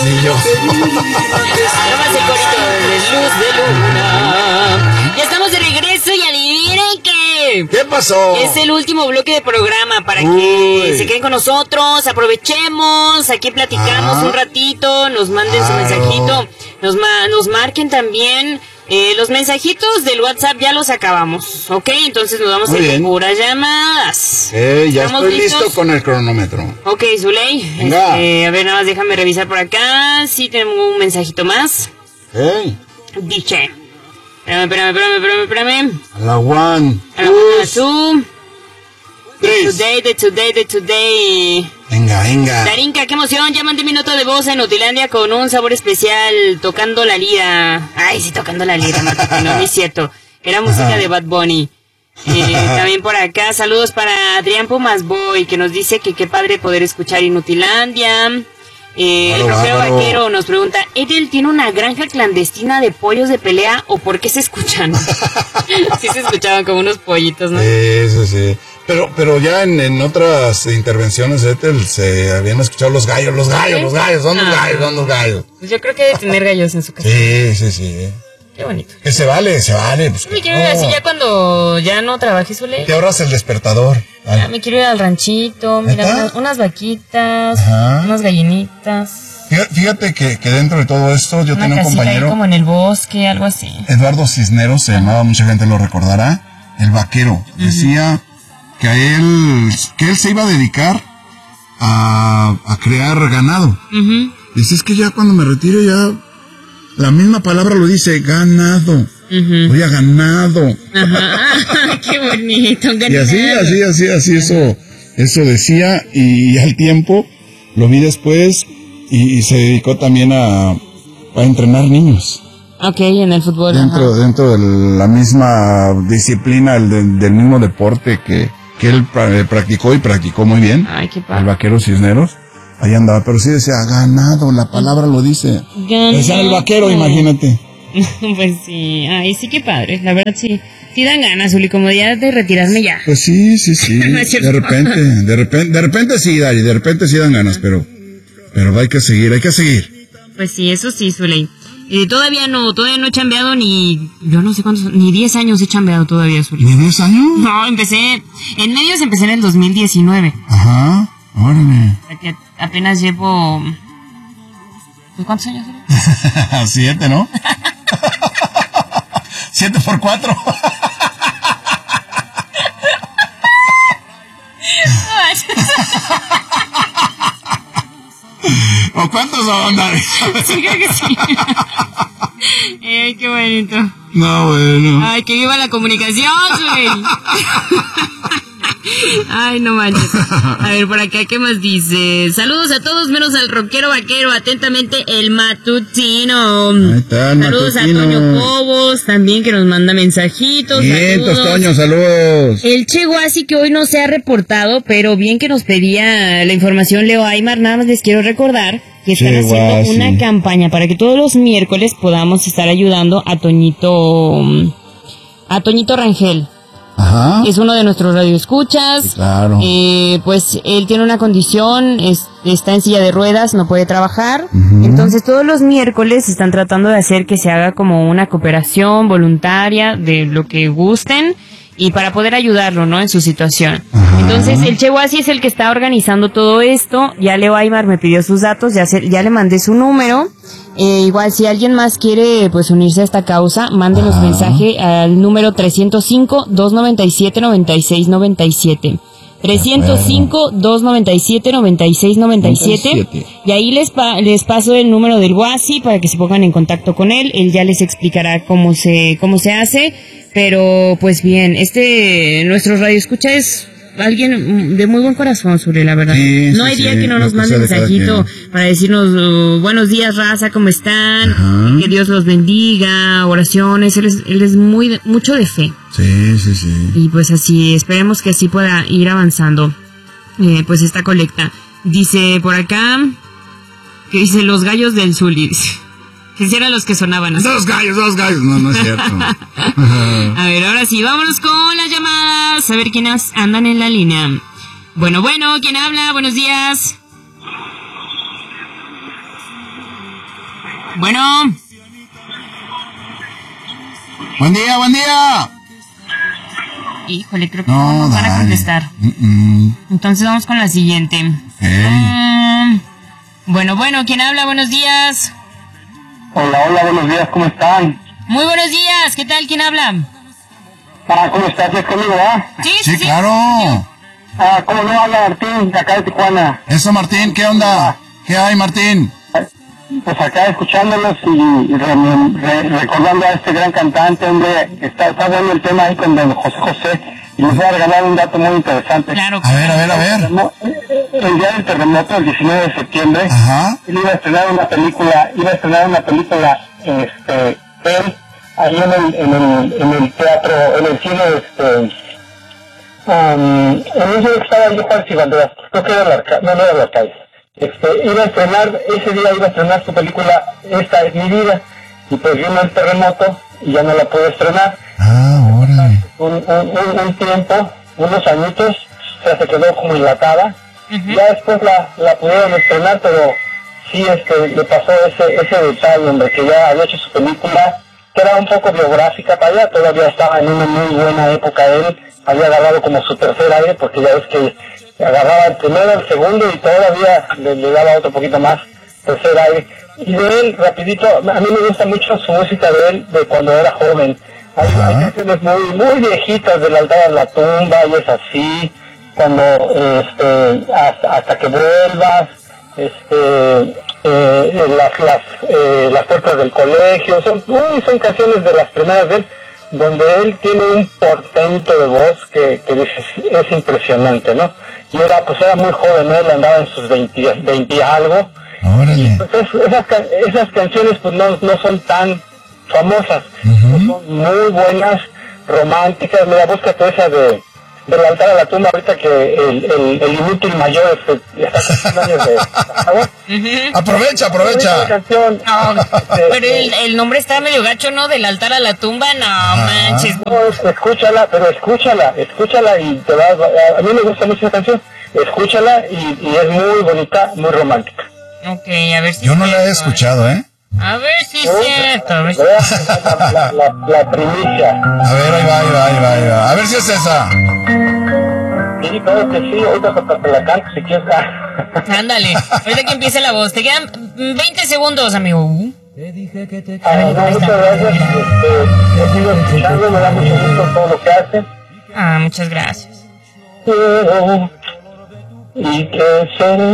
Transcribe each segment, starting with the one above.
Ni yo. Nomás el corito de Luz de Luna. Ya estamos de regreso y adivinen qué. ¿Qué pasó? Es el último bloque de programa para que se queden con nosotros, aprovechemos, aquí platicamos un ratito, nos manden su mensajito, nos marquen también. Los mensajitos del WhatsApp ya los acabamos, ¿ok? Entonces nos vamos a ir con puras llamadas. Ya estoy listo con el cronómetro. Ok, Zuley. Venga. A ver, nada más déjame revisar por acá. Sí, tenemos un mensajito más. Dice. Espérame. A la one. A la two. De today. Venga. Darinka, qué emoción, ya mandé mi nota de voz en Utilandia con un sabor especial, tocando la lira. Ay, sí, tocando la lira, no es cierto. Era música de Bad Bunny. También por acá, saludos para Adrián Pumas Boy, que nos dice que qué padre poder escuchar Inutilandia. El Rogero Vaquero nos pregunta, ¿Edel tiene una granja clandestina de pollos de pelea o por qué se escuchan? Sí se escuchaban como unos pollitos, ¿no? Eso sí. Pero ya en otras intervenciones de Ethel se habían escuchado los gallos, son los gallos. Pues yo creo que debe tener gallos en su casa. Sí. Qué bonito. Que se vale. Pues me quiero ir así ya cuando ya no trabaje Zule. Te ahorras el despertador. Ya me quiero ir al ranchito, mira, unas vaquitas, unas gallinitas. Fíjate que dentro de todo esto yo tenía un compañero ahí como en el bosque, algo así. Eduardo Cisneros se llamaba, mucha gente lo recordará, el vaquero. Decía que él se iba a dedicar a crear ganado. Dice, es que ya cuando me retire ya la misma palabra lo dice, ganado. Voy a ganado. Qué bonito, ganado. Y así eso decía, y al tiempo lo vi después y se dedicó también a entrenar niños. Ok, en el fútbol. Dentro de la misma disciplina, del mismo deporte que él practicó muy bien. Ay, qué padre. El vaquero Cisneros. Ahí andaba, pero sí decía ganado, la palabra lo dice. Ganado. Decía el vaquero, imagínate. Pues sí, ay, sí, qué padre, la verdad sí. Sí dan ganas, Uli, como ya de retirarme ya. Pues sí. No es cierto. de repente sí, Dari, de repente sí dan ganas, pero hay que seguir. Pues sí, eso sí, Zuley. Todavía no he chambeado yo no sé cuántos, ni 10 años he chambeado todavía, Zuley. ¿Ni 10 años? No, empecé en el 2019. Ajá, órale. Apenas llevo... ¿Cuántos años? 7, ¿no? 7 por 4. ¿O cuántos son, David? Sí, creo que sí. Ay, qué bonito. No, bueno. Ay, que viva la comunicación, güey. Ay, no manches. A ver, por acá, ¿qué más dice? Saludos a todos, menos al rockero vaquero. Atentamente, el matutino. Ahí está, el saludos matutino. A Toño Cobos, también, que nos manda mensajitos. Vientos, Toño, saludos. El Che Guasi, que hoy no se ha reportado, pero bien que nos pedía la información Leo Aymar. Nada más les quiero recordar que están haciendo una campaña para que todos los miércoles podamos estar ayudando a Toñito Rangel. Ajá. Es uno de nuestros radioescuchas. Sí, claro. Pues él tiene una condición, está en silla de ruedas, no puede trabajar. Entonces todos los miércoles están tratando de hacer que se haga como una cooperación voluntaria de lo que gusten y para poder ayudarlo, ¿no? En su situación. Ajá. Entonces el Che Guasi es el que está organizando todo esto. Ya Leo Aymar me pidió sus datos, ya le mandé su número. Igual si alguien más quiere pues unirse a esta causa, mándenos mensaje al número 305-297-9697. 305-297-9697. Y ahí les paso el número del Guasi para que se pongan en contacto con él. Él ya les explicará cómo se hace. Pero pues bien, nuestro radioescucha es alguien de muy buen corazón, Sure, la verdad. Sí, no hay día que no nos mande mensajito para decirnos buenos días, raza, ¿cómo están? Ajá. Que Dios los bendiga, oraciones. Él es mucho de fe. Sí. Y pues así, esperemos que así pueda ir avanzando pues esta colecta. Dice por acá, que dice los gallos del Zuli. Que si eran los que sonaban así. Dos gallos. No es cierto. A ver, ahora sí, vámonos con las llamadas. A ver quiénes andan en la línea. Bueno, ¿quién habla? Buenos días. Bueno. Buen día, buen día. Híjole, creo que no nos van a contestar. Entonces vamos con la siguiente. Bueno, ¿quién habla? Buenos días. Hola, buenos días, ¿cómo están? Muy buenos días, ¿qué tal? ¿Quién habla? ¿Cómo estás? ¿Es conmigo, verdad? Sí, claro. ¿Cómo no? Habla Martín, de acá de Tijuana. Eso, Martín, ¿qué onda? ¿Qué hay, Martín? Pues acá escuchándolos y recordando a este gran cantante, hombre, está bueno el tema ahí con don José. Y les voy a regalar un dato muy interesante. Claro. A ver. El día del terremoto, el 19 de septiembre, Ajá. él iba a estrenar una película, él, ahí en el teatro, en el cine, en un cine que estaba en Juan Cibanderas, creo que era no era la calle. Ese día iba a estrenar su película Esta es mi vida, y pues vino el terremoto y ya no la pudo estrenar. Órale. Un tiempo, unos añitos, se quedó como enlatada. Ya después la pudieron estrenar, pero sí le pasó ese detalle, hombre, que ya había hecho su película, que era un poco biográfica para allá, todavía estaba en una muy buena época él, había agarrado como su tercer aire, porque ya ves que agarraba el primero, el segundo y todavía le daba otro poquito más, tercer aire. Y de él, rapidito, a mí me gusta mucho su música de él, de cuando era joven. Hay canciones muy viejitas del altar a la tumba, y es así, cuando, hasta que vuelvas, las puertas del colegio, son canciones de las primeras de él, donde él tiene un portento de voz que dices, es impresionante, ¿no? Y era muy joven, él andaba en sus 20 y algo. Órale. Entonces, esas canciones pues no son tan famosas, son muy buenas, románticas. Mira, búscate esa del altar a la tumba, ahorita que el inútil mayor está cumpliendo años de agua. Aprovecha. Canción, Pero el nombre está medio gacho, ¿no? Del altar a la tumba, no manches. No, escúchala y te va a mí me gusta mucho esa canción. Escúchala y es muy bonita, muy romántica. Ok, a ver si Yo no la he escuchado, ¿eh? A ver si es cierto. A ver si... La primicia. A ver, ahí va. A ver si es esa. Sí, claro que sí, ahorita te la canto si quieres. Ándale, ahorita que empiece la voz. Te quedan 20 segundos, amigo. Muchas gracias. He sido escuchando, me da mucho gusto todo lo que hace. Muchas gracias. Y que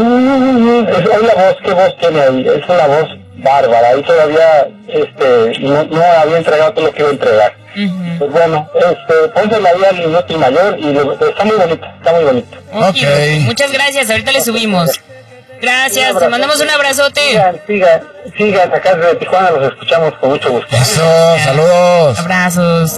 qué voz tiene ahí, es una voz bárbara, y todavía no había entregado todo lo que iba a entregar. Pues bueno, pónsela ahí al inútil mayor y está muy bonito. Okay. Muchas gracias, ahorita le subimos. Gracias, te mandamos un abrazote. Sigan, acá desde Tijuana los escuchamos con mucho gusto. Eso, saludos. Abrazos.